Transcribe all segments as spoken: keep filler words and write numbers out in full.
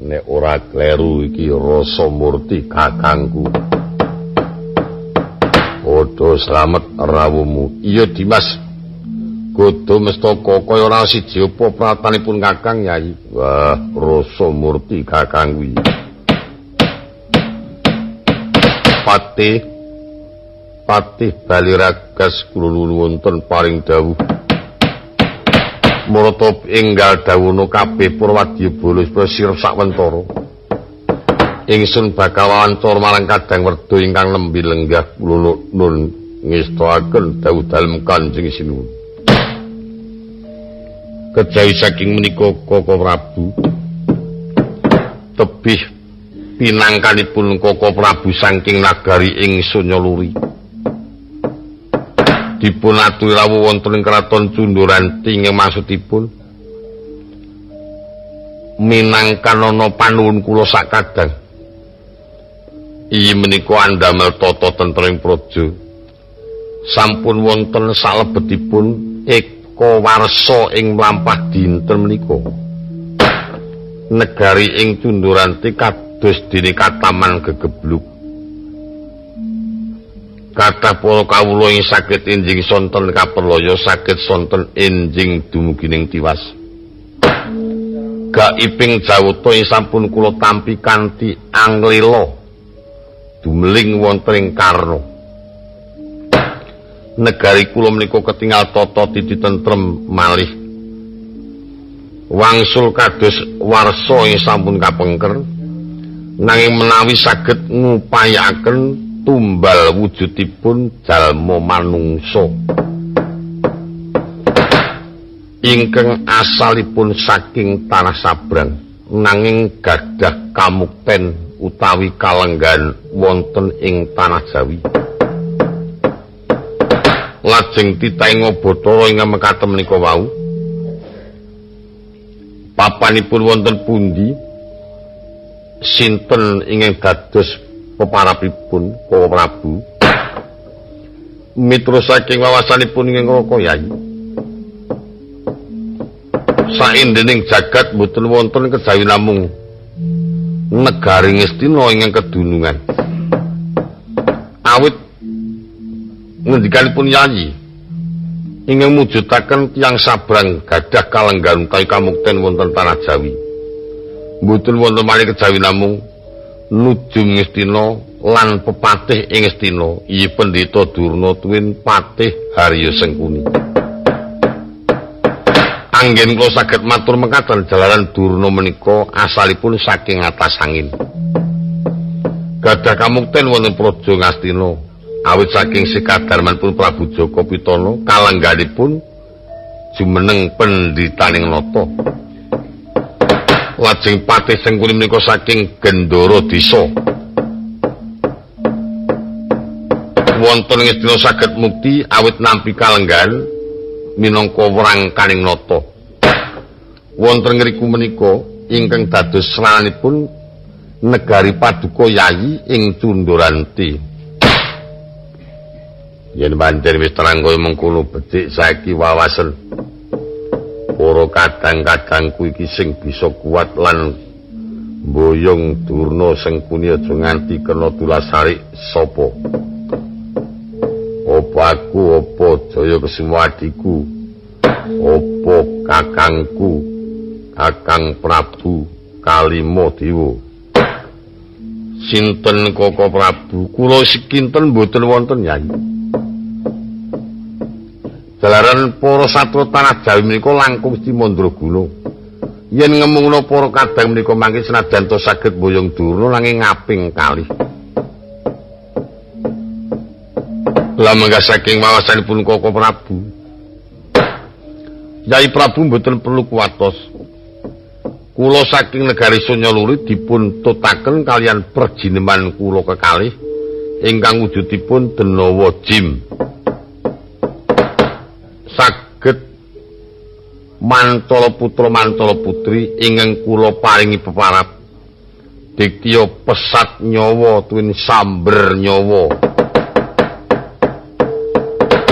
nek ora kleru iki rasa murti kakangku. Padha slamet rawuhmu. Iya Dimas. Godo mestaka kaya ora siji apa pratanipun Kakang Yayi. Wah, rasa murti kakang kuwi. Patih Patih Baliragas kula wonten paring dawuh. Marata enggal dawuhna kabeh Purwadya Bala sirep sakwentara. Ingsun bakal wawancara marang Kadang Werda ingkang nembe lenggah kula nun ngestakaken dawuh dalem Kanjeng Sinuwun. Kejawi saking menika Koko Prabu tebih pinangkanipun Koko Prabu saking nagari ing Sunyaluri dipun aturi rawuh wonten ing kraton Cunduranti ing maksudipun minangkanana panuwun kula sakadang iyi menika andamel tata tentrem praja sampun wonten salebetipun eka warsa ing mlampah dinten menika negari ing Cunduranti kados dene Kataman Gegebluk. Kathah para kawula ing saged enjing sonten kaperloyo saged sonten enjing dumugining tiwas. Gaiping jawata ing sampun kula tampi kanthi anglela dumeling wonten ing Karna. Negari kula menika ketingal tata titi tentrem malih. Wangsul kados warsa ing sampun kapengker nanging menawi saged ngupayaken tumbal wujudipun jalma manungsa ingkang asalipun saking tanah sabrang nanging gadah kamukten utawi kalenggan wonten ing tanah Jawi. Lajeng titaing Bathara ing mekaten menika wau papanipun wonten pundi sinten ingkang dados peparapipun Koko Prabu mitra saking wawasanipun ing Raka Yayi saindhening jagat boten wonten kejawi namung negari Ngastina ingkang kedunungan awit ngendikanipun Yayi ingkang mujudaken tiyang sabrang gadah kalenggan utawi kamukten wonten tanah Jawi boten wonten malih kejawi namung nuju Ngastina lan pepatih ing Ngastina iya Pendeta Durna tuwin Patih Harya Sengkuni. Anggen kula saged matur mekaten jalaran Durna menika asalipun saking atas angin. Gadah kamukten wonten praja Ngastina awit saking sikadarmanipun Prabu Jaka Pitana kalengganipun jumeneng pendhitaning nata. Lajeng Patih Sengkuni menika saking Gendara Desa. Wonten Ngastina saged mukti awit nampi kalenggan minangka wrangkaning nata. Wonten ngriku menika ingkang dados srananipun negari Paduka Yayi ing Cunduranti. Yen pancen wis terang kaya mengkono becik saiki wawasen para kadang-kadangku iki sing bisa kuat lan mboyong Durna Sengkuni aja nganti kena tulasarik sapa. Apa aku, apa Jaya Kesimawadiku, apa kakangku, Kakang Prabu Kalima Dewa. Sinten Koko Prabu? Kula sekinten mboten wonten Yayi. Jalaran para satra tanah Jawi menika langkung mesti mandraguna. Yen ngemungna para kadang menika mangke senajan to saged mboyong Durna nanging ngaping kalih. Lamangga saking wawasanipun Koko Prabu. Yai Prabu mboten perlu kuwatos. Kula saking negari Sunyaluri dipun tutaken kalian perjineman kula kekalih ingkang wujudipun Denawa Jim. Saged mantala putra mantala putri ingkang kula paringi peparap diktiya pesat nyawa tuwin samber nyawa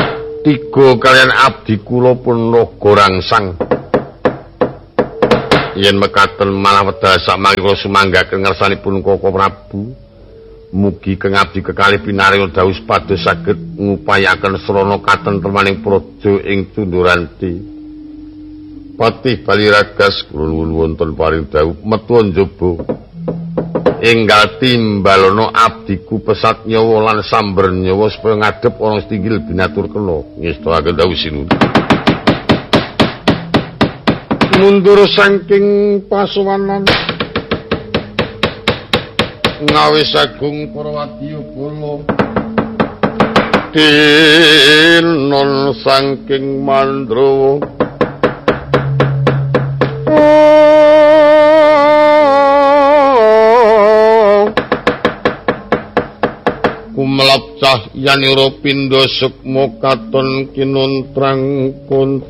tiga kalian abdi kula pun naga rangsang yen mekaten malah wedal samangke kula sumanggaken ngersanipun Koko Prabu. Mugi kang abdi kekalih pinaringa dawuh supados saged ngupayaken srana katentremaning praja ing Tunduranti. Patih Baliragas kula nuwun wonten paring dawuh metu njaba. Enggal timbalana abdiku pesat nyawa lan samber nyawa supaya ngadhep ana stinggil binatur kena. Ngestakaken dawuh sinuwun. Mundur saking pasowanan ngawis agung para wadya kala dinon saking Mandrawa kumelap cahyanira pindha sukma katon kinuntrang